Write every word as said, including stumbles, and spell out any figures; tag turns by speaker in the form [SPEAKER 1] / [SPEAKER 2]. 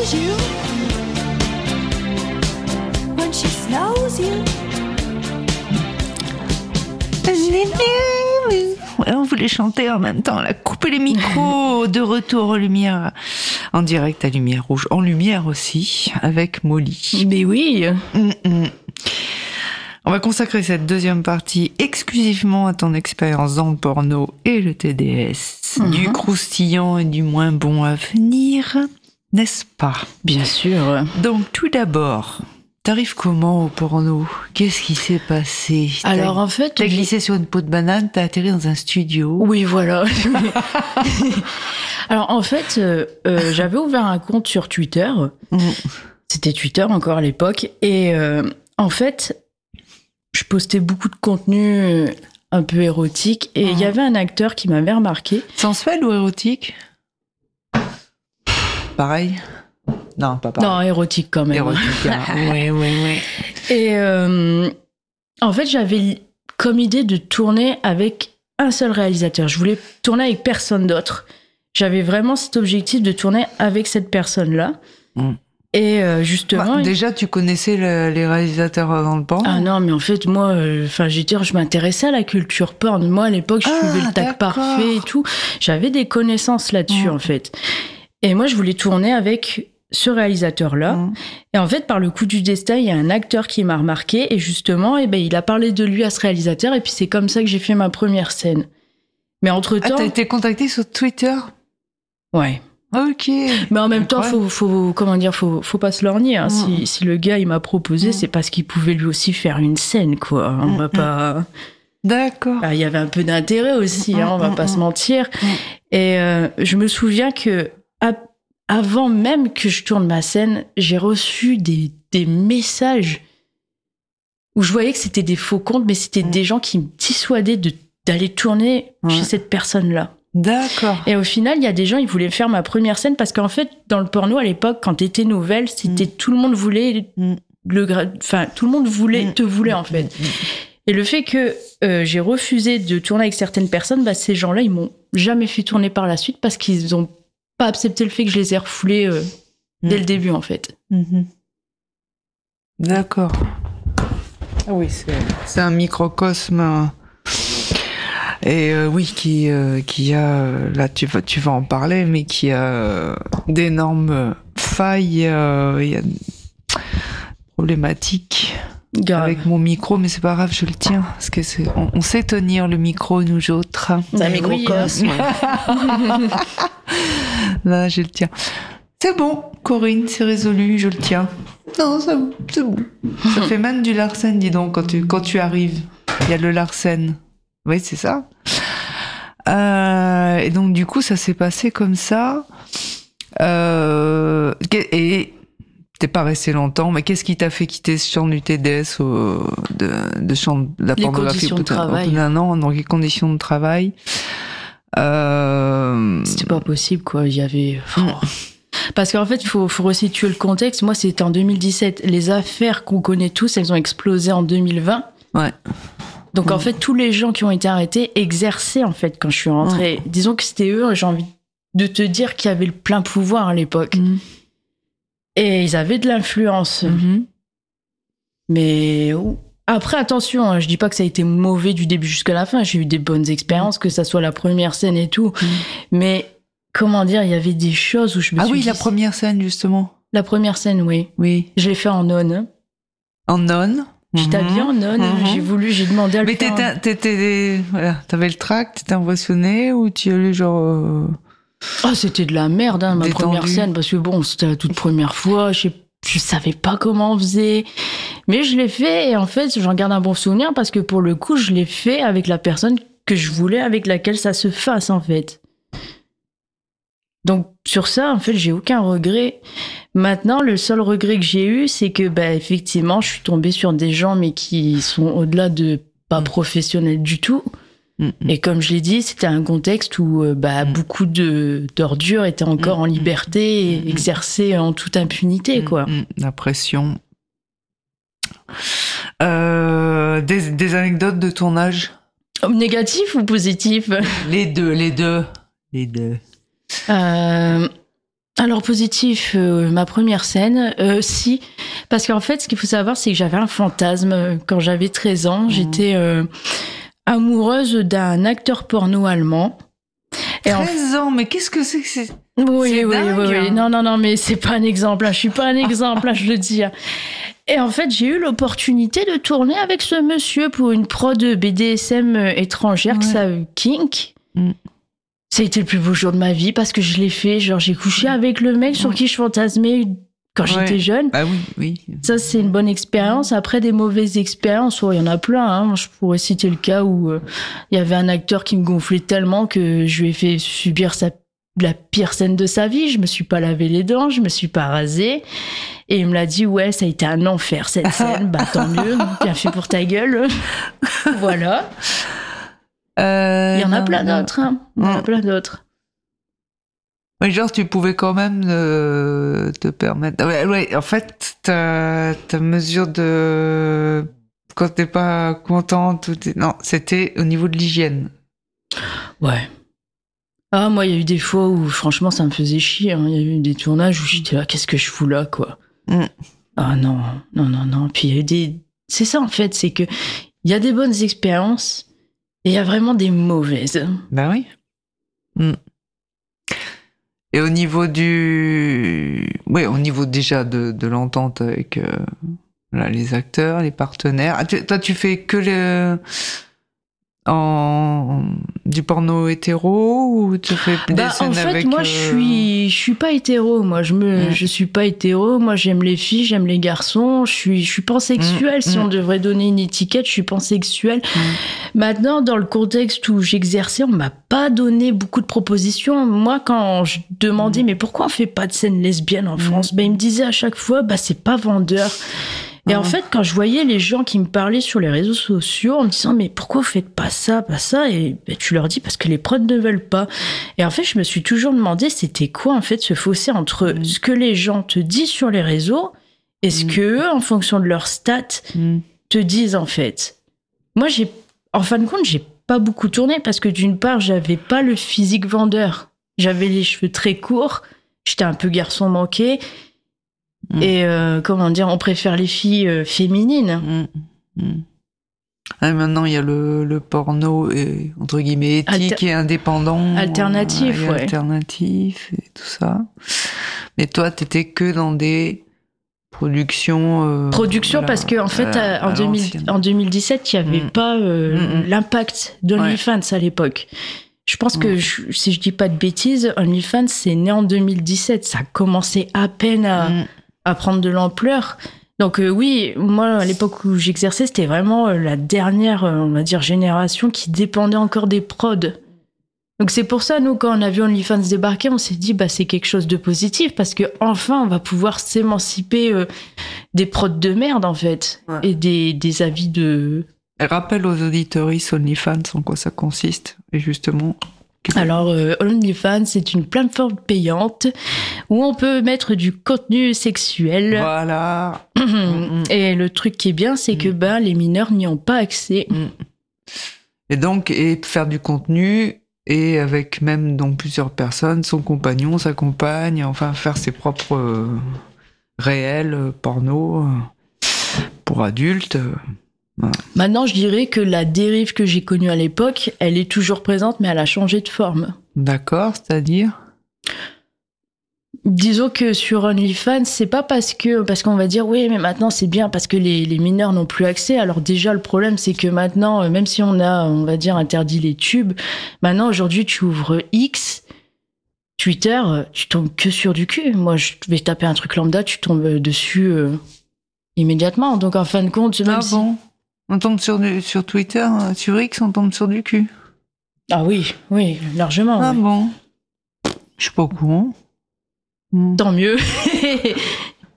[SPEAKER 1] knows you, when she snows you.
[SPEAKER 2] Ouais, on voulait chanter en même temps, on a coupé les micros, de retour en lumière, en direct à Lumière Rouge, en lumière aussi, avec Molly.
[SPEAKER 3] Mais oui.
[SPEAKER 2] Mm-mm. On va consacrer cette deuxième partie exclusivement à ton expérience dans le porno et le T D S, mm-hmm. du croustillant et du moins bon à venir, n'est-ce pas ?
[SPEAKER 3] Bien sûr.
[SPEAKER 2] Donc tout d'abord, t'arrives comment au porno ? Qu'est-ce qui s'est passé ?
[SPEAKER 3] Alors
[SPEAKER 2] t'as,
[SPEAKER 3] en fait...
[SPEAKER 2] T'as glissé sur une peau de banane, t'as atterri dans un studio.
[SPEAKER 3] Oui, voilà. Alors en fait, euh, euh, j'avais ouvert un compte sur Twitter. Mm. C'était Twitter encore à l'époque. Et euh, en fait... je postais beaucoup de contenu un peu érotique et il mmh. y avait un acteur qui m'avait remarqué.
[SPEAKER 2] Sensuel ou érotique ? Pareil ? Non, pas pareil.
[SPEAKER 3] Non, érotique quand même.
[SPEAKER 2] Érotique, oui, oui, oui.
[SPEAKER 3] Et euh, en fait, j'avais comme idée de tourner avec un seul réalisateur. Je voulais tourner avec personne d'autre. J'avais vraiment cet objectif de tourner avec cette personne-là. Mmh. Et euh, justement...
[SPEAKER 2] Bah, déjà, tu connaissais le, les réalisateurs dans le porno ?
[SPEAKER 3] Ah non, mais en fait, moi, enfin, euh, j'ai dit, je m'intéressais à la culture porn. Moi, à l'époque, je
[SPEAKER 2] ah,
[SPEAKER 3] suivais le Tac Parfait et tout. J'avais des connaissances là-dessus, mmh. en fait. Et moi, je voulais tourner avec ce réalisateur-là. Mmh. Et en fait, par le coup du destin, il y a un acteur qui m'a remarqué. Et justement, eh ben, il a parlé de lui à ce réalisateur. Et puis, c'est comme ça que j'ai fait ma première scène. Mais entre-temps...
[SPEAKER 2] Ah, t'as été contacté sur Twitter ?
[SPEAKER 3] Ouais.
[SPEAKER 2] Ok.
[SPEAKER 3] Mais en même temps, faut, faut, comment dire, faut, faut pas se lorgner. Hein. Mmh. Si, si le gars il m'a proposé, mmh. c'est parce qu'il pouvait lui aussi faire une scène, quoi. On mmh. va pas.
[SPEAKER 2] D'accord.
[SPEAKER 3] Il y avait un peu d'intérêt aussi, mmh. hein, on va mmh. pas mmh. se mentir. Mmh. Et euh, je me souviens que à, avant même que je tourne ma scène, j'ai reçu des, des messages où je voyais que c'était des faux comptes, mais c'était mmh. des gens qui me dissuadaient de, d'aller tourner mmh. chez cette personne-là.
[SPEAKER 2] D'accord.
[SPEAKER 3] Et au final, il y a des gens, ils voulaient faire ma première scène parce qu'en fait, dans le porno à l'époque, quand t'étais nouvelle, c'était mm. tout le monde voulait mm. le, enfin tout le monde voulait mm. te voulait en fait. Mm. Et le fait que euh, j'ai refusé de tourner avec certaines personnes, bah ces gens-là, ils m'ont jamais fait tourner par la suite parce qu'ils ont pas accepté le fait que je les ai refoulés euh, mm. dès le début en fait.
[SPEAKER 2] Mm-hmm. D'accord. Ah oui, c'est c'est un microcosme. Hein. Et euh, oui, qui euh, qui a là tu vas tu vas en parler, mais qui a euh, d'énormes failles, euh, il y a problématiques grave. Avec mon micro, mais c'est pas grave, je le tiens parce que c'est on, on sait tenir le micro nous autres.
[SPEAKER 3] C'est un microcosme.
[SPEAKER 2] Là, je le tiens. C'est bon, Corinne, c'est résolu, je le tiens. Non, c'est bon, c'est bon. Ça fait même du Larsen, dis donc, quand tu quand tu arrives, il y a le Larsen. Oui, c'est ça. Euh, et donc, du coup, ça s'est passé comme ça. Euh, et t'es pas resté longtemps, mais qu'est-ce qui t'a fait quitter ce champ du T D S au, de, de champ de la
[SPEAKER 3] les
[SPEAKER 2] pornographie
[SPEAKER 3] conditions de travail.
[SPEAKER 2] d'un an, dans les conditions de travail euh...
[SPEAKER 3] C'était pas possible, quoi. Il y avait... Oh. Parce qu'en fait, il faut, faut resituer le contexte. Moi, c'était en deux mille dix-sept. Les affaires qu'on connaît tous, elles ont explosé en deux mille vingt.
[SPEAKER 2] Ouais.
[SPEAKER 3] Donc, mmh. en fait, tous les gens qui ont été arrêtés exerçaient, en fait, quand je suis rentrée. Mmh. Disons que c'était eux, j'ai envie de te dire, qui avaient le plein pouvoir à l'époque. Mmh. Et ils avaient de l'influence. Mmh. Mais après, attention, hein, je dis pas que ça a été mauvais du début jusqu'à la fin. J'ai eu des bonnes expériences, que ça soit la première scène et tout. Mmh. Mais, comment dire, il y avait des choses où je me
[SPEAKER 2] ah
[SPEAKER 3] suis
[SPEAKER 2] oui,
[SPEAKER 3] dit...
[SPEAKER 2] la première scène, justement.
[SPEAKER 3] La première scène, oui.
[SPEAKER 2] Oui.
[SPEAKER 3] Je l'ai fait en non.
[SPEAKER 2] En non.
[SPEAKER 3] J'étais habillée en non, mm-hmm. j'ai voulu, j'ai demandé à le
[SPEAKER 2] mais faire. Mais t'étais, t'étais, voilà, t'avais le tract, t'étais impressionné ou tu allais genre... Euh...
[SPEAKER 3] Ah, c'était de la merde, hein, ma détendu. Première scène, parce que bon, c'était la toute première fois, je, je savais pas comment on faisait. Mais je l'ai fait, et en fait, j'en garde un bon souvenir, parce que pour le coup, je l'ai fait avec la personne que je voulais, avec laquelle ça se fasse, en fait. Donc, sur ça, en fait, j'ai aucun regret. Maintenant, le seul regret que j'ai eu, c'est que, bah, effectivement, je suis tombée sur des gens, mais qui sont au-delà de pas professionnels du tout. Mm-hmm. Et comme je l'ai dit, c'était un contexte où, bah, mm-hmm. beaucoup de, d'ordures étaient encore mm-hmm. en liberté et mm-hmm. exercées en toute impunité, mm-hmm. quoi.
[SPEAKER 2] La pression. Euh, des, des anecdotes de tournage?
[SPEAKER 3] Négatif ou positif?
[SPEAKER 2] Les deux, les deux. Les deux.
[SPEAKER 3] Euh, Alors positif, euh, ma première scène, euh, si, parce qu'en fait, ce qu'il faut savoir, c'est que j'avais un fantasme quand j'avais treize ans. Mmh. J'étais euh, amoureuse d'un acteur porno allemand.
[SPEAKER 2] Et treize en... ans, mais qu'est-ce que c'est que c'est
[SPEAKER 3] Oui,
[SPEAKER 2] c'est
[SPEAKER 3] oui,
[SPEAKER 2] dingue,
[SPEAKER 3] oui, oui.
[SPEAKER 2] hein.
[SPEAKER 3] Non, non, non, mais c'est pas un exemple. Là. Je suis pas un exemple, là, je le dis. Et en fait, j'ai eu l'opportunité de tourner avec ce monsieur pour une prod B D S M étrangère ouais. qui s'appelle Kink. Mm. Ça a été le plus beau jour de ma vie parce que je l'ai fait. Genre, j'ai couché avec le mec sur qui je fantasmais quand ouais. j'étais jeune.
[SPEAKER 2] Ah oui, oui.
[SPEAKER 3] Ça, c'est une bonne expérience. Après, des mauvaises expériences, il ouais, y en a plein. Hein. Je pourrais citer le cas où il euh, y avait un acteur qui me gonflait tellement que je lui ai fait subir sa, la pire scène de sa vie. Je me suis pas lavé les dents, je me suis pas rasée. Et il me l'a dit, ouais, ça a été un enfer cette scène. Bah, tant mieux, bien fait pour ta gueule. Voilà. Euh, il y en a non, plein non. d'autres. Hein. Il y en a plein d'autres.
[SPEAKER 2] Oui, genre, tu pouvais quand même euh, te permettre. Ouais, ouais, en fait, ta, ta mesure de. Quand t'es pas contente, t'es... non, c'était au niveau de l'hygiène.
[SPEAKER 3] Ouais. Ah, moi, il y a eu des fois où, franchement, ça me faisait chier. Hein. Il y a eu des tournages où j'étais là, qu'est-ce que je fous là, quoi. Mm. Ah non, non, non, non. Puis il y a eu des. C'est ça, en fait, c'est que il y a des bonnes expériences. Et il y a vraiment des mauvaises.
[SPEAKER 2] Ben oui. Mm. Et au niveau du... Oui, au niveau déjà de, de l'entente avec euh, là, les acteurs, les partenaires. Ah, tu, toi, tu fais que le... En... du porno hétéro ou tu fais des
[SPEAKER 3] bah,
[SPEAKER 2] scènes
[SPEAKER 3] en fait,
[SPEAKER 2] avec...
[SPEAKER 3] moi,
[SPEAKER 2] euh...
[SPEAKER 3] je suis, je suis pas hétéro. Moi, je me, mmh. je suis pas hétéro. Moi, j'aime les filles, j'aime les garçons. Je suis, je suis pansexuelle. Mmh. Si mmh. on devrait donner une étiquette, je suis pansexuelle. Mmh. Maintenant, dans le contexte où j'exerçais, on m'a pas donné beaucoup de propositions. Moi, quand je demandais, mmh. mais pourquoi on fait pas de scène lesbienne en mmh. France? Ben, ils me disaient à chaque fois, bah, c'est pas vendeur. Et en fait, quand je voyais les gens qui me parlaient sur les réseaux sociaux en me disant « Mais pourquoi vous faites pas ça, pas ça ?» Et ben, tu leur dis « Parce que les prods ne veulent pas. » Et en fait, je me suis toujours demandé c'était quoi en fait ce fossé entre mmh. ce que les gens te disent sur les réseaux et ce mmh. que eux, en fonction de leurs stats, mmh. te disent en fait. Moi, j'ai, en fin de compte, j'ai pas beaucoup tourné parce que d'une part, j'avais pas le physique vendeur. J'avais les cheveux très courts, j'étais un peu garçon manqué. Mmh. Et euh, comment dire, on préfère les filles euh, féminines.
[SPEAKER 2] Mmh. Mmh. Ah, maintenant, il y a le, le porno, et, entre guillemets, éthique Alter- et indépendant.
[SPEAKER 3] Alternatif,
[SPEAKER 2] euh, et
[SPEAKER 3] ouais.
[SPEAKER 2] Alternatif et tout ça. Mais toi, t'étais que dans des productions... Euh,
[SPEAKER 3] productions, voilà, parce qu'en en fait, euh, en, deux mille, en deux mille dix-sept, il n'y avait mmh. pas euh, mmh. l'impact d'OnlyFans ouais. à l'époque. Je pense que, mmh. je, si je dis pas de bêtises, OnlyFans, c'est né en deux mille dix-sept. Ça a commencé à peine à... Mmh. à prendre de l'ampleur. Donc euh, oui, moi, à l'époque où j'exerçais, c'était vraiment euh, la dernière, euh, on va dire, génération qui dépendait encore des prods. Donc c'est pour ça, nous, quand on a vu OnlyFans débarquer, on s'est dit, bah, c'est quelque chose de positif, parce que enfin, on va pouvoir s'émanciper euh, des prods de merde, en fait, ouais. et des, des avis de...
[SPEAKER 2] Elle rappelle aux auditeuristes OnlyFans en quoi ça consiste, et justement...
[SPEAKER 3] Alors, euh, OnlyFans, c'est une plateforme payante où on peut mettre du contenu sexuel.
[SPEAKER 2] Voilà.
[SPEAKER 3] Et le truc qui est bien, c'est que ben, les mineurs n'y ont pas accès.
[SPEAKER 2] Et donc, et faire du contenu, et avec même donc, plusieurs personnes, son compagnon, sa compagne, enfin faire ses propres euh, réels euh, porno euh, pour adultes. Euh. Voilà.
[SPEAKER 3] Maintenant, je dirais que la dérive que j'ai connue à l'époque, elle est toujours présente, mais elle a changé de forme.
[SPEAKER 2] D'accord, c'est-à-dire ?
[SPEAKER 3] Disons que sur OnlyFans, c'est pas parce que parce qu'on va dire oui, mais maintenant c'est bien parce que les, les mineurs n'ont plus accès. Alors déjà, le problème, c'est que maintenant, même si on a, on va dire, interdit les tubes, maintenant aujourd'hui, tu ouvres X, Twitter, tu tombes que sur du cul. Moi, je vais taper un truc lambda, tu tombes dessus euh, immédiatement. Donc en fin de compte, même
[SPEAKER 2] ah
[SPEAKER 3] si...
[SPEAKER 2] bon on tombe sur, du, sur Twitter, sur X, on tombe sur du cul.
[SPEAKER 3] Ah oui, oui, largement.
[SPEAKER 2] Ah
[SPEAKER 3] oui.
[SPEAKER 2] bon. Je suis pas au courant.
[SPEAKER 3] Tant mieux.